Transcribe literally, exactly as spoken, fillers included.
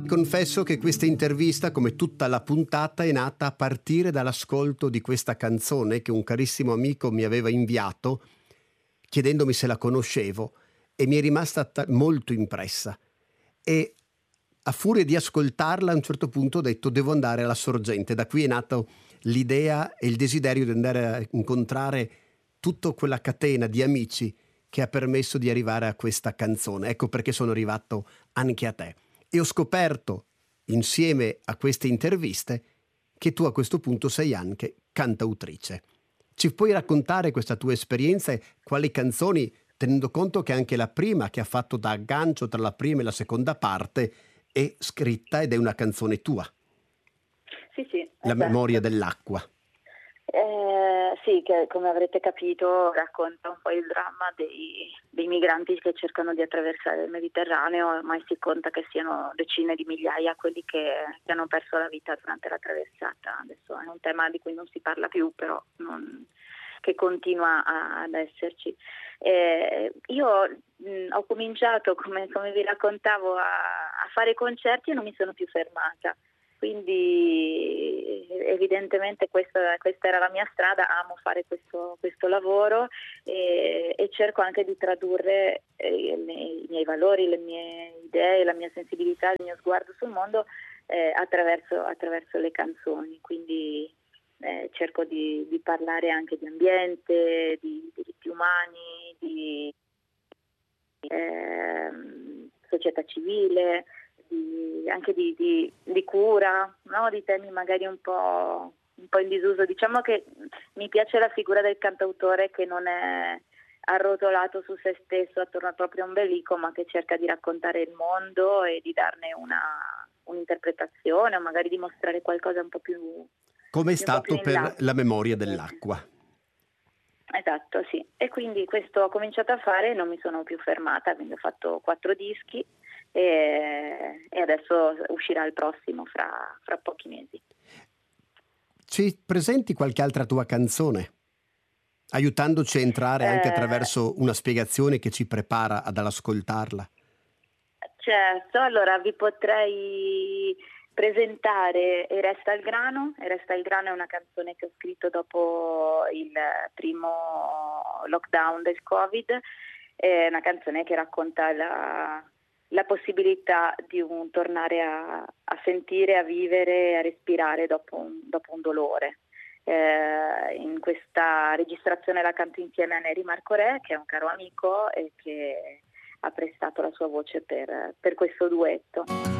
confesso che questa intervista, come tutta la puntata, è nata a partire dall'ascolto di questa canzone che un carissimo amico mi aveva inviato chiedendomi se la conoscevo, e mi è rimasta ta- molto impressa. E a furia di ascoltarla, a un certo punto ho detto devo andare alla Sorgente. Da qui è nato l'idea e il desiderio di andare a incontrare tutta quella catena di amici che ha permesso di arrivare a questa canzone. Ecco perché sono arrivato anche a te. E ho scoperto, insieme a queste interviste, che tu a questo punto sei anche cantautrice. Ci puoi raccontare questa tua esperienza e quali canzoni, tenendo conto che anche la prima che ha fatto da aggancio tra la prima e la seconda parte è scritta ed è una canzone tua? Sì, sì, La esatto. memoria dell'acqua. Eh, sì, che come avrete capito racconta un po' il dramma dei, dei migranti che cercano di attraversare il Mediterraneo. Ormai si conta che siano decine di migliaia quelli che, che hanno perso la vita durante la traversata. Adesso è un tema di cui non si parla più, però non, che continua a, ad esserci. Eh, io mh, ho cominciato, come, come vi raccontavo, a, a fare concerti e non mi sono più fermata. Quindi evidentemente questa, questa era la mia strada, amo fare questo, questo lavoro e, e cerco anche di tradurre eh, i miei valori, le mie idee, la mia sensibilità, il mio sguardo sul mondo eh, attraverso, attraverso le canzoni. Quindi eh, cerco di, di parlare anche di ambiente, di diritti umani, di eh, società civile, Di, anche di, di, di cura, no? Di temi magari un po', un po' in disuso. Diciamo che mi piace la figura del cantautore che non è arrotolato su se stesso attorno al proprio ombelico, ma che cerca di raccontare il mondo e di darne una, un'interpretazione o magari di mostrare qualcosa un po' più Come è un po' più stato in per là. La memoria dell'acqua. Esatto, sì. E quindi questo ho cominciato a fare e non mi sono più fermata, quindi ho fatto quattro dischi e, e adesso uscirà il prossimo fra, fra pochi mesi. Ci presenti qualche altra tua canzone, aiutandoci a entrare anche Eh, attraverso una spiegazione che ci prepara ad ascoltarla? certo, allora vi potrei presentare E resta il grano. E resta il grano è una canzone che ho scritto dopo il primo lockdown del Covid, è una canzone che racconta la, la possibilità di un, tornare a, a sentire, a vivere, a respirare dopo un, dopo un dolore. Eh, in questa registrazione la canto insieme a Neri Marco Re, che è un caro amico e che ha prestato la sua voce per, per questo duetto.